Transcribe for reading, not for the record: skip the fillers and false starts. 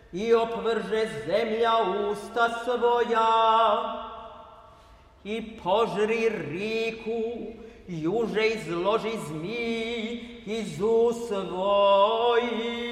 i opvrže zemlja usta svoja, i požri riku, juže izloži zmij iz usvoji.